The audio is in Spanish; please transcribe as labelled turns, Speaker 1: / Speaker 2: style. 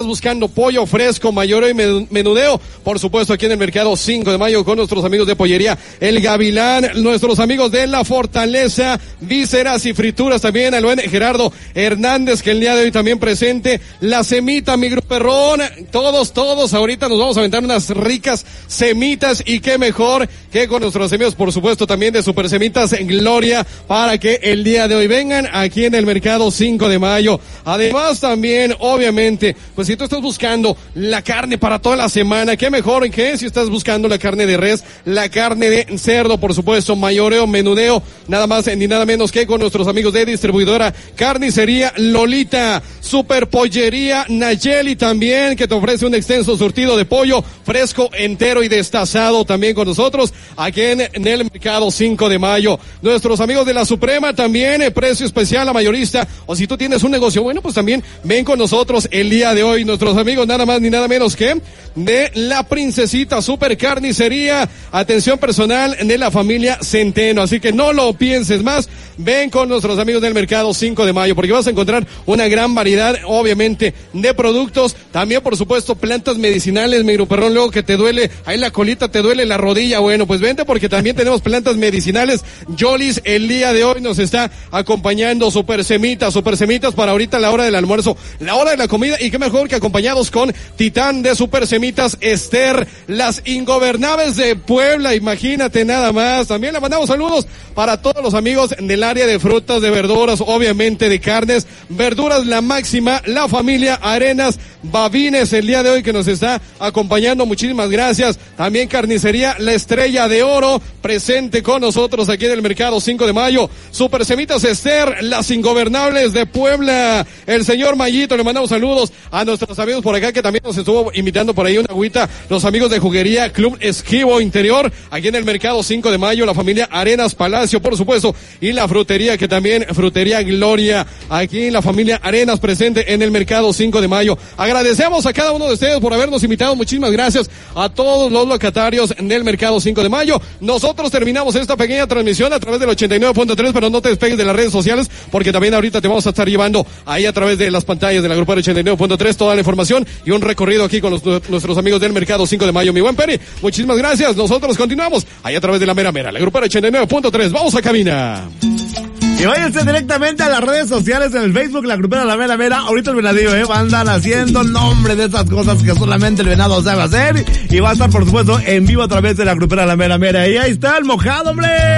Speaker 1: buscando pollo fresco, mayoreo y menudeo, por supuesto aquí en el mercado 5 de mayo con nuestros amigos de Pollería El Gavilán, nuestros amigos de La Fortaleza, vísceras y frituras también, al buen Gerardo Hernández, que el día de hoy también presente, La Semita, mi grupo perrón, todos ahorita nos vamos a aventar unas ricas semitas, y qué mejor que con nuestros amigos, por supuesto, también de Super Semitas en Gloria, para que el día de hoy vengan aquí en el mercado 5 de mayo. Además también, obviamente, pues si tú estás buscando la carne para toda la semana, qué mejor que si estás buscando la carne de res, la carne de cerdo, por supuesto, mayoreo, menudeo, nada más ni nada menos que con nuestros amigos de distribuidora Carnicería Lolita, Super Pollería Nayeli también, que te ofrece un extenso surtido de pollo fresco, entero y destazado también con nosotros aquí en el mercado 5 de mayo. Nuestros amigos de La Suprema también, precio especial a mayorista, o si tú tienes un negocio bueno, pues también ven con nosotros el día de hoy. Nuestros amigos nada más ni nada menos que de La Princesita Super Carnicería, atención personal de la familia Centeno, así que no lo pienses más, ven con nuestros amigos del mercado 5 de mayo, porque vas a encontrar una gran variedad, obviamente, de productos, también por supuesto plantas medicinales, mi gruperrón, luego que te duele ahí la colita, te duele la rodilla, bueno, pues vente porque también tenemos plantas medicinales. Yolis el día de hoy nos está acompañando, Super Semitas para ahorita la hora del almuerzo, la hora de la comida, y qué mejor que acompañados con Titán de Super Semitas Esther, las ingobernables de Puebla, imagínate nada más. También le mandamos saludos para todos los amigos del área de frutas, de verduras, obviamente de carnes, verduras La Máxima, la familia Arenas Babines el día de hoy que nos está acompañando, muchísimas gracias. También Carnicería La Estrella de Oro, presente con nosotros aquí en el mercado 5 de mayo, Super Semitas Esther, las ingobernables de Puebla, el señor Mayito, le mandamos saludos a nuestros amigos por acá que también nos estuvo invitando por ahí una agüita, los amigos de Juguería Club Esquivo Interior, aquí en el mercado 5 de mayo, la familia Arenas Palacio, por supuesto, y la frutería que también, Frutería Gloria, aquí la familia Arenas presente en el mercado 5 de mayo. Agradecemos a cada uno de ustedes por habernos invitado, muchísimas gracias a todos los locatarios del mercado 5 de mayo. Nosotros terminamos esta pequeña transmisión a través del 89.3, pero no te despegues de las redes sociales, porque también ahorita te vamos a estar llevando ahí a través de las pantallas de la Grupera 89.3 toda la información y un recorrido aquí con nuestros amigos del mercado 5 de mayo. Mi buen Peri, muchísimas gracias. Nosotros continuamos ahí a través de la mera, la Grupera 89.3. Vamos a caminar.
Speaker 2: Y váyanse directamente a las redes sociales, en el Facebook, la Grupera La Mera. Ahorita el venadillo, va a andar haciendo nombre de esas cosas que solamente el venado sabe hacer. Y va a estar, por supuesto, en vivo a través de la Grupera La Mera. Y ahí está el mojado, hombre.